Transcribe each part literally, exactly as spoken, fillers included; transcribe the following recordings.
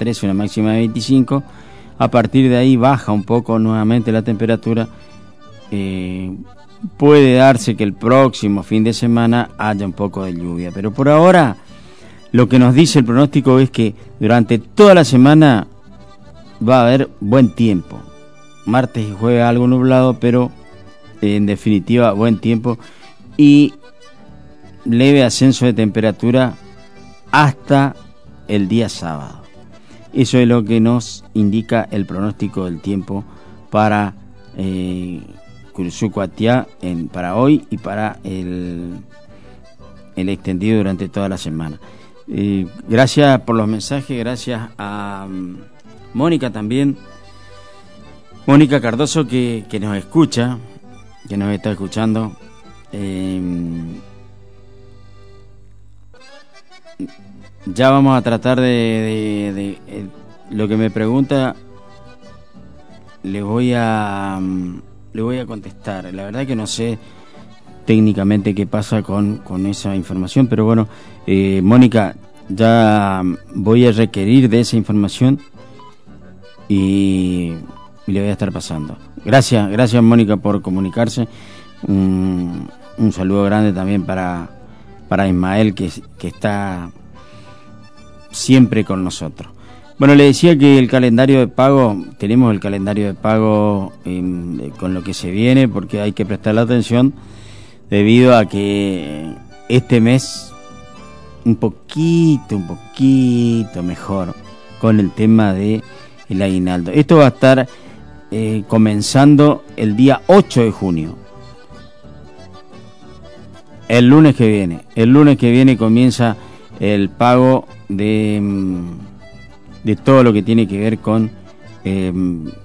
trece, una máxima de veinticinco. A partir de ahí baja un poco nuevamente la temperatura. Eh, puede darse que el próximo fin de semana haya un poco de lluvia, pero por ahora lo que nos dice el pronóstico es que durante toda la semana va a haber buen tiempo. Martes y jueves algo nublado, pero eh, en definitiva buen tiempo y leve ascenso de temperatura hasta el día sábado. Eso es lo que nos indica el pronóstico del tiempo para eh, Curuzú-Cuatiá en, para hoy y para el, el extendido durante toda la semana. Eh, gracias por los mensajes, gracias a um, Mónica también, Mónica Cardoso que, que nos escucha, que nos está escuchando. Eh, ya vamos a tratar de, de, de, de lo que me pregunta, le voy a le voy a contestar. La verdad que no sé técnicamente qué pasa con, con esa información, pero bueno, eh, Mónica, ya voy a requerir de esa información y, y le voy a estar pasando. Gracias, gracias Mónica por comunicarse. Un, un saludo grande también para, para Ismael que, que está siempre con nosotros. Bueno, le decía que el calendario de pago, tenemos el calendario de pago eh, con lo que se viene, porque hay que prestarle atención debido a que este mes un poquito, un poquito mejor con el tema de el aguinaldo. Esto va a estar eh, comenzando el día ocho de junio. El lunes que viene. El lunes que viene comienza el pago de, de todo lo que tiene que ver con eh,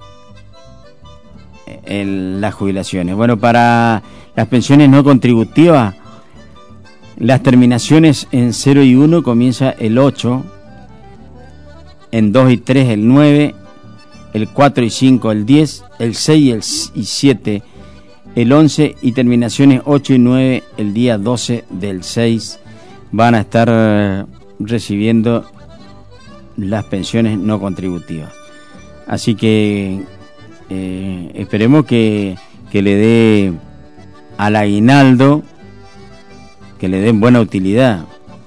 el, las jubilaciones. Bueno, para las pensiones no contributivas, las terminaciones en cero y uno comienza el ocho, en dos y tres el nueve, el cuatro y cinco el diez, el seis y siete el once y terminaciones ocho y nueve el día doce del seis van a estar recibiendo las pensiones no contributivas. Así que eh, esperemos que, que le dé al aguinaldo, que le den buena utilidad.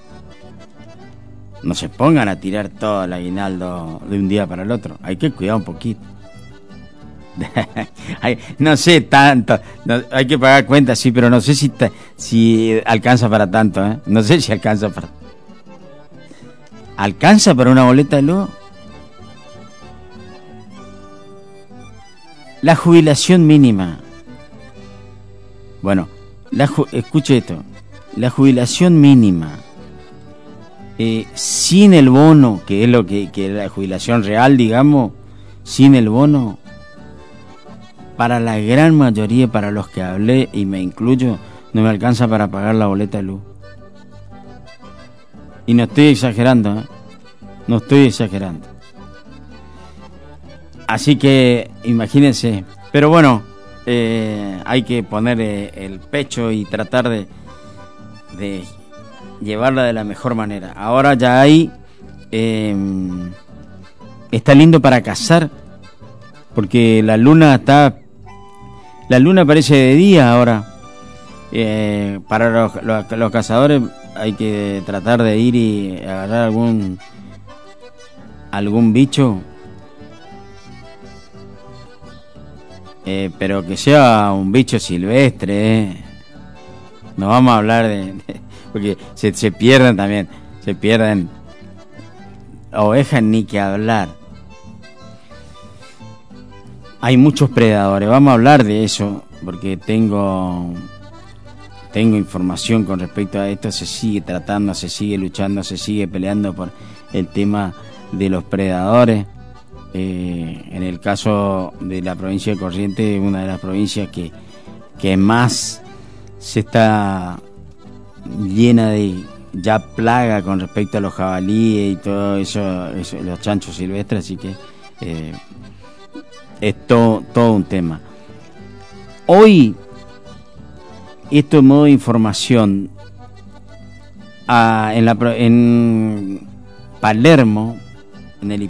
No se pongan a tirar todo el aguinaldo de un día para el otro. Hay que cuidar un poquito. No sé tanto, no, hay que pagar cuentas, sí, pero no sé si, ta, si alcanza para tanto, ¿eh? No sé si alcanza para... ¿Alcanza para una boleta de luz? La jubilación mínima. Bueno, la ju- escuche esto. La jubilación mínima, eh, sin el bono, que es lo que, que es la jubilación real, digamos, sin el bono, para la gran mayoría, para los que hablé y me incluyo, no me alcanza para pagar la boleta de luz. Y no estoy exagerando, ¿eh? No estoy exagerando. Así que imagínense. Pero bueno, eh, hay que poner eh, el pecho y tratar de, de llevarla de la mejor manera. Ahora ya hay... Eh, está lindo para cazar, porque la luna está... La luna parece de día ahora. Eh, para los, los, los cazadores hay que tratar de ir y agarrar algún algún bicho, eh, pero que sea un bicho silvestre. Eh. No vamos a hablar de, de porque se, se pierden también, se pierden ovejas ni que hablar. Hay muchos predadores, vamos a hablar de eso, porque tengo tengo información con respecto a esto. Se sigue tratando, se sigue luchando, se sigue peleando por el tema de los predadores. Eh, en el caso de la provincia de Corrientes, una de las provincias que, que más se está llena de ya plaga con respecto a los jabalíes y todo eso, eso los chanchos silvestres, así que eh, es todo, todo un tema. Hoy, esto en modo de información, a, en, la, en Palermo, en el